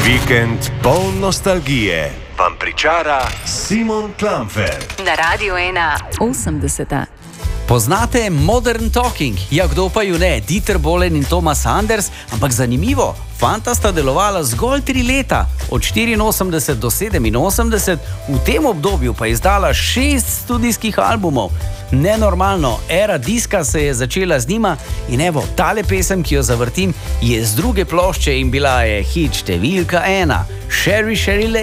Vikend poln nostalgije vam pričara Simon Klamfer. Na Radiu 1 80. Poznate Modern Talking? Ja, kdo pa ju ne? Dieter Bohlen in Thomas Anders, ampak zanimivo, fanta sta delovala zgolj 3 leta, od 84 do 87, v tem obdobju pa izdala 6 studijskih albumov. Nenormalno, era diska se je začela z njima in evo, tale pesem, ki jo zavrtim, je z druge plošče in bila je hit številka 1, Sherry Sherry Lady.